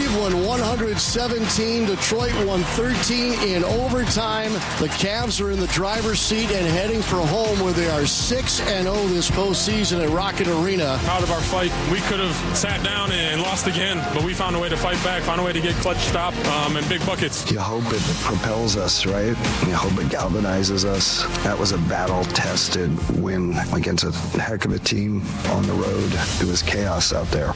Cleveland 117, Detroit 113 in overtime. The Cavs are in the driver's seat and heading for home where they are 6-0 this postseason at Rocket Arena. Proud of our fight. We could have sat down and lost again, but we found a way to fight back, found a way to get clutch stop and big buckets. You hope it propels us, right? You hope it galvanizes us. That was a battle-tested win against a heck of a team on the road. It was chaos out there.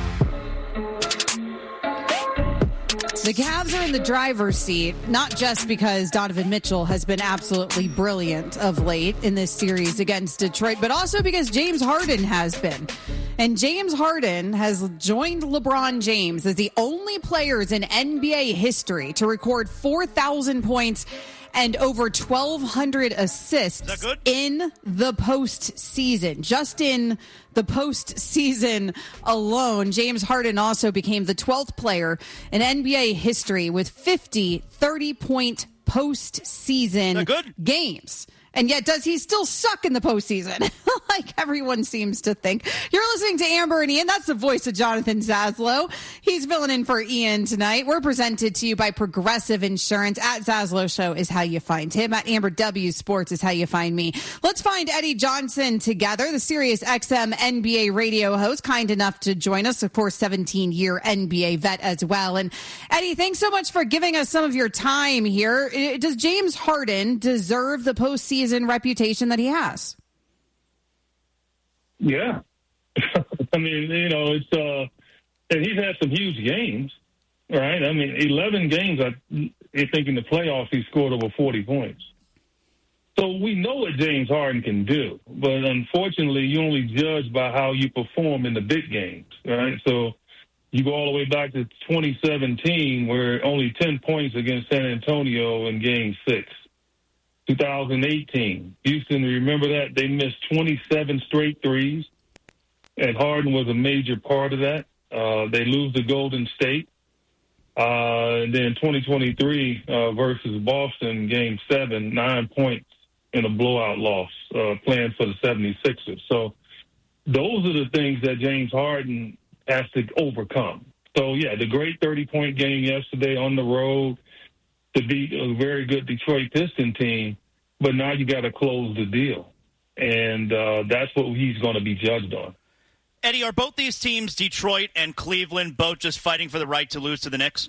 The Cavs are in the driver's seat, not just because Donovan Mitchell has been absolutely brilliant of late in this series against Detroit, but also because James Harden has been. And James Harden has joined LeBron James as the only players in NBA history to record 4,000 points and over 1,200 assists in the postseason. Just in the postseason alone, James Harden also became the 12th player in NBA history with 50 30-point postseason games. And yet, does he still suck in the postseason? Like everyone seems to think. You're listening to Amber and Ian. That's the voice of Jonathan Zaslow. He's filling in for Ian tonight. We're presented to you by Progressive Insurance. At Zaslow Show is how you find him. At Amber W Sports is how you find me. Let's find Eddie Johnson together, the Sirius XM NBA radio host, kind enough to join us. Of course, 17-year NBA vet as well. And Eddie, thanks so much for giving us some of your time here. Does James Harden deserve the postseason reputation that he has? Yeah. I mean, it's and he's had some huge games, right? I mean, 11 games, I think in the playoffs he scored over 40 points. So we know what James Harden can do, but unfortunately you only judge by how you perform in the big games, right? So you go all the way back to 2017 where only 10 points against San Antonio in Game 6. 2018, Houston, remember that? They missed 27 straight threes, and Harden was a major part of that. They lose to Golden State. And then 2023 versus Boston, Game 7, 9 points in a blowout loss, playing for the 76ers. So those are the things that James Harden has to overcome. So, yeah, the great 30-point game yesterday on the road to beat a very good Detroit Piston team, but now you got to close the deal. And that's what he's going to be judged on. Eddie, are both these teams, Detroit and Cleveland, both just fighting for the right to lose to the Knicks?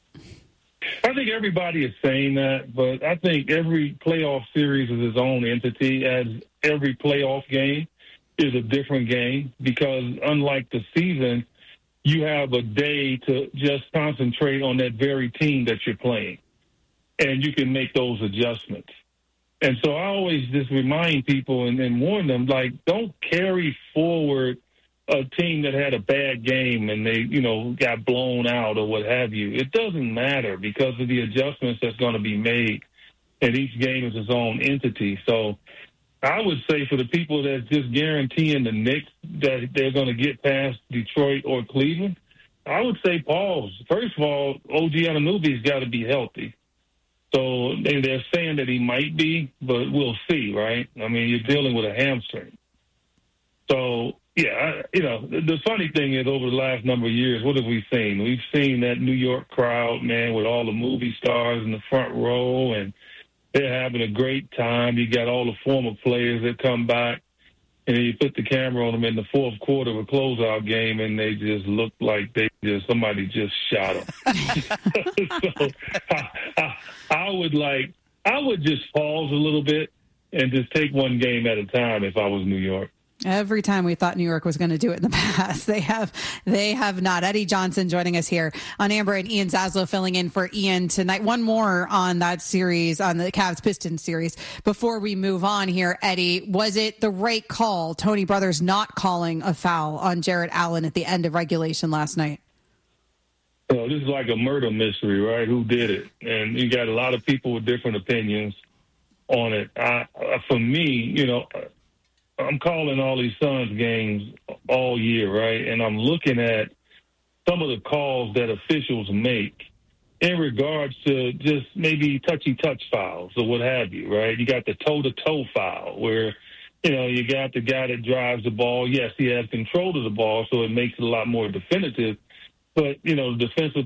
I think everybody is saying that, but I think every playoff series is its own entity, as every playoff game is a different game, because unlike the season, you have a day to just concentrate on that very team that you're playing, and you can make those adjustments. And so I always just remind people and warn them, like, don't carry forward a team that had a bad game and they, got blown out or what have you. It doesn't matter because of the adjustments that's going to be made, and each game is its own entity. So I would say for the people that's just guaranteeing the Knicks that they're going to get past Detroit or Cleveland, I would say pause. First of all, OG Anunoby's got to be healthy. So they're saying that he might be, but we'll see, right? I mean, you're dealing with a hamstring. So, yeah, the funny thing is over the last number of years, what have we seen? We've seen that New York crowd, man, with all the movie stars in the front row, and they're having a great time. You got all the former players that come back, and then you put the camera on them in the fourth quarter of a closeout game, and they just look like somebody just shot them. So I would just pause a little bit and just take one game at a time if I was New York. Every time we thought New York was going to do it in the past, they have not. Eddie Johnson joining us here on Amber and Ian Zaslow filling in for Ian tonight. One more on that series, on the Cavs-Pistons series. Before we move on here, Eddie, was it the right call, Tony Brothers not calling a foul on Jarrett Allen at the end of regulation last night? Well, this is like a murder mystery, right? Who did it? And you got a lot of people with different opinions on it. For me, I'm calling all these Suns games all year, right? And I'm looking at some of the calls that officials make in regards to just maybe touchy-touch fouls or what have you, right? You got the toe-to-toe foul where, you got the guy that drives the ball. Yes, he has control of the ball, so it makes it a lot more definitive. But, the defensive